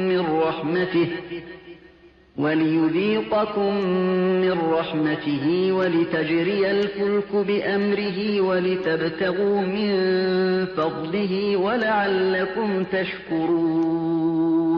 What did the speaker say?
من رحمته ولتجري الفلك بأمره ولتبتغوا من فضله ولعلكم تشكرون